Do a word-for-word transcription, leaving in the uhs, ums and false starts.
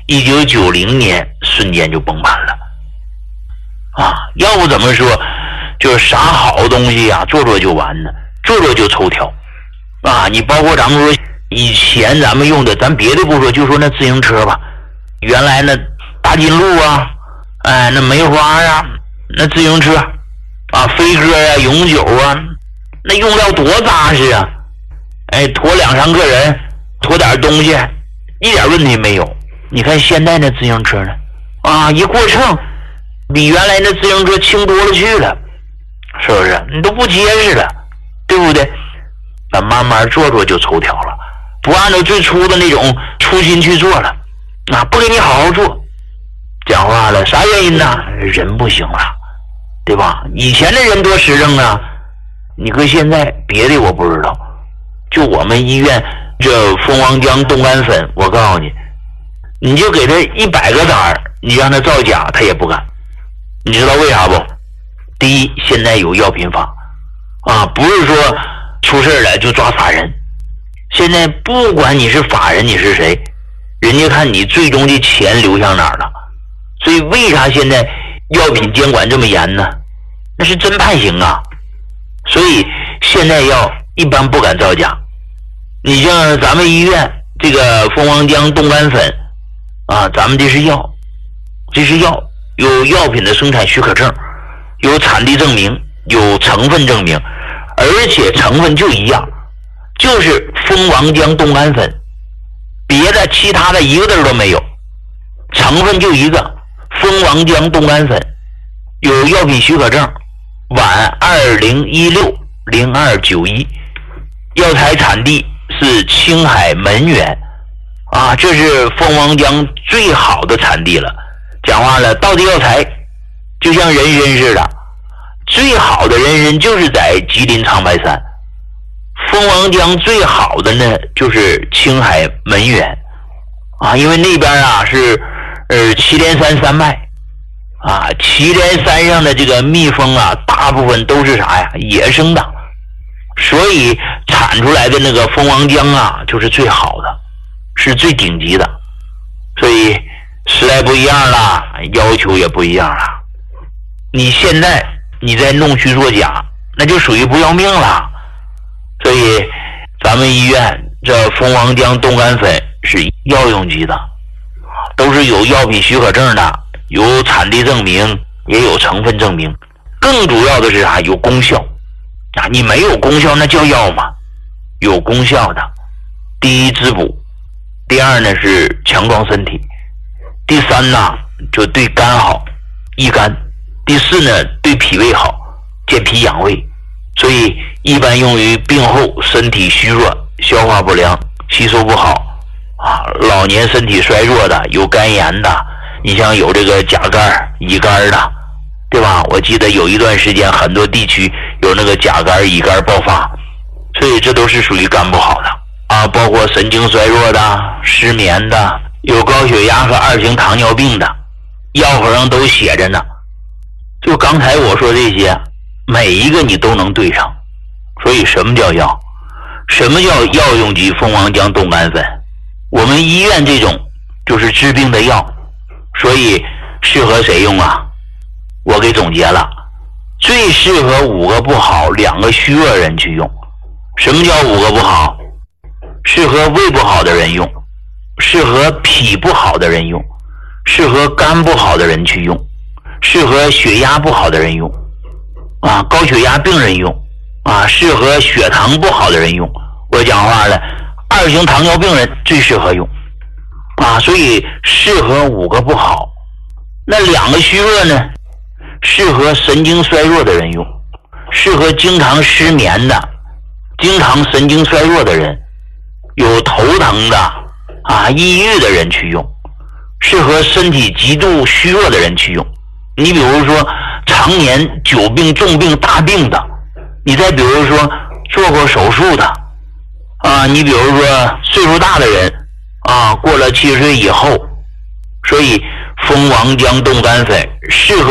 一九九零年瞬间就崩盘了啊！要不怎么说，就是啥好东西呀、啊，做做就完呢，做做就抽条啊！你包括咱们说以前咱们用的，咱别的不说，就说那自行车吧，原来那大金鹿啊，哎，那梅花啊，那自行车啊，飞鸽啊，永久啊，那用料多扎实啊！哎，驮两三个人，驮点东西，一点问题没有。你看现在那自行车呢，啊，一过秤，比原来那自行车轻多了去了，是不是？你都不结实了，对不对？咱慢慢做做就抽条了，不按照最初的那种初心去做了，啊，不给你好好做。讲话了，啥原因呢？人不行了，对吧？以前的人多实诚啊，你搁现在别的我不知道，就我们医院这蜂王浆冻干粉，我告诉你，你就给他一百个单儿，你让他造假，他也不敢。你知道为啥不？第一，现在有药品法啊，不是说出事了就抓法人。现在不管你是法人你是谁，人家看你最终的钱流向哪儿了。所以为啥现在药品监管这么严呢？那是真判刑啊！所以现在药一般不敢造假。你像咱们医院这个蜂王浆冻干粉啊，咱们这是药，这是药，有药品的生产许可证，有产地证明，有成分证明，而且成分就一样，就是蜂王浆冻干粉，别的其他的一个字都没有，成分就一个，蜂王浆冻干粉，有药品许可证，皖二零一六零二九一，药材产地是青海门源啊，这是蜂王浆最好的产地了。讲话了，道地药材就像人参似的，最好的人参就是在吉林长白山，蜂王浆最好的呢就是青海门源啊，因为那边啊是呃祁连山山脉啊，祁连山上的这个蜜蜂啊，大部分都是啥呀？野生的，所以产出来的那个蜂王浆啊，就是最好的，是最顶级的。所以时代不一样了，要求也不一样了。你现在你在弄虚作假，那就属于不要命了。所以咱们医院这蜂王浆冻干粉是药用级的，都是有药品许可证的，有产地证明，也有成分证明。更主要的是啥？有功效啊！你没有功效那叫药吗？有功效的，第一滋补，第二呢是强壮身体，第三呢就对肝好，益肝，第四呢对脾胃好，健脾养胃。所以一般用于病后身体虚弱、消化不良、吸收不好啊，老年身体衰弱的，有肝炎的，你像有这个甲肝、乙肝的，对吧？我记得有一段时间很多地区有那个甲肝、乙肝爆发，所以这都是属于肝不好的啊，包括神经衰弱的、失眠的，有高血压和二型糖尿病的，药盒上都写着呢。就刚才我说这些，每一个你都能对上。所以什么叫药？什么叫药用级蜂王浆冻干粉？我们医院这种就是治病的药，所以适合谁用啊？我给总结了，最适合五个不好、两个虚弱人去用。什么叫五个不好？适合胃不好的人用，适合脾不好的人用，适合肝不好的人去用，适合血压不好的人用啊，高血压病人用啊，适合血糖不好的人用。我讲话了，二型糖尿病人最适合用啊，所以适合五个不好。那两个虚弱呢？适合神经衰弱的人用，适合经常失眠的、经常神经衰弱的人，有头疼的啊、抑郁的人去用，适合身体极度虚弱的人去用。你比如说常年久病、重病、大病的，你再比如说做过手术的啊，你比如说岁数大的人啊，过了七十岁以后，所以蜂王浆冻干粉适合